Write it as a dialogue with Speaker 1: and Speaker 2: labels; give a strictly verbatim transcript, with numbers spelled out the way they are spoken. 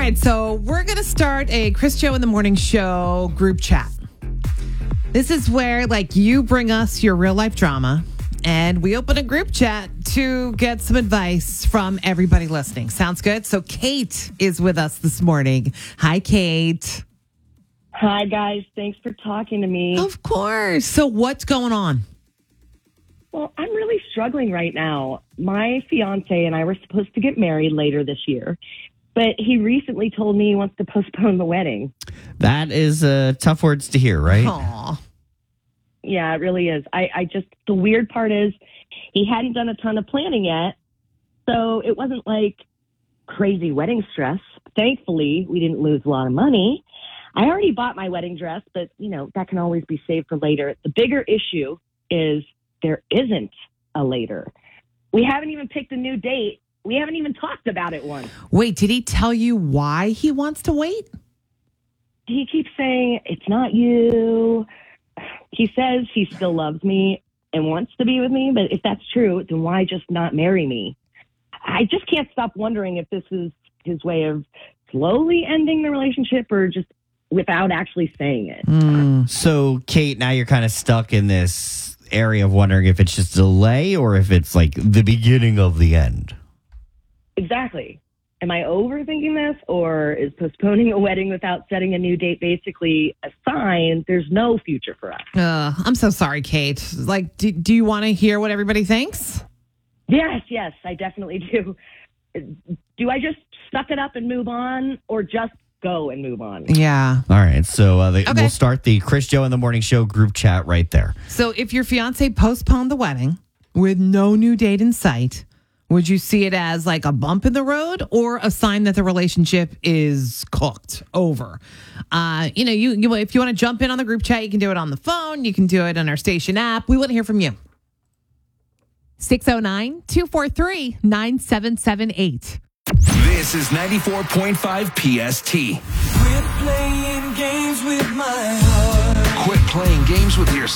Speaker 1: right, so we're going to start a Chris Joe in the Morning Show group chat. This is where, like, you bring us your real life drama, and we open a group chat to get some advice from everybody listening. Sounds good? So Kate is with us this morning. Hi, Kate.
Speaker 2: Hi, guys. Thanks for talking to me.
Speaker 1: Of course. So what's going on?
Speaker 2: Well, I'm really struggling right now. My fiance and I were supposed to get married later this year, but he recently told me he wants to postpone the wedding.
Speaker 3: That is uh, tough words to hear, right?
Speaker 1: Aw.
Speaker 2: Yeah, it really is. I, I just, the weird part is he hadn't done a ton of planning yet, so it wasn't like crazy wedding stress. Thankfully, we didn't lose a lot of money. I already bought my wedding dress, but, you know, that can always be saved for later. The bigger issue is there isn't a later. We haven't even picked a new date. We haven't even talked about it once.
Speaker 1: Wait, did he tell you why he wants to wait?
Speaker 2: He keeps saying, it's not you. He says he still loves me and wants to be with me, but if that's true, then why just not marry me? I just can't stop wondering if this is his way of slowly ending the relationship or just without actually saying it.
Speaker 1: Mm.
Speaker 3: So, Kate, now you're kind of stuck in this area of wondering if it's just delay or if it's like the beginning of the end.
Speaker 2: Exactly. Am I overthinking this, or is postponing a wedding without setting a new date basically a sign there's no future for us?
Speaker 1: Uh, I'm so sorry, Kate. Like, do, do you want to hear what everybody thinks?
Speaker 2: Yes, yes, I definitely do. Do I just suck it up and move on, or just go and move on?
Speaker 1: Yeah.
Speaker 3: All right. So uh, the,
Speaker 1: Okay.
Speaker 3: we'll start the Chris Joe in the Morning Show group chat right there.
Speaker 1: So if your fiance postponed the wedding with no new date in sight, would you see it as like a bump in the road or a sign that the relationship is cooked over? Uh, you know, you, you if you want to jump in on the group chat, you can do it on the phone. You can do it on our station app. We want to hear from you. six oh nine, two four three, nine seven seven eight.
Speaker 4: This is ninety-four point five P S T.
Speaker 5: Quit playing games with my heart.
Speaker 4: Quit playing games with your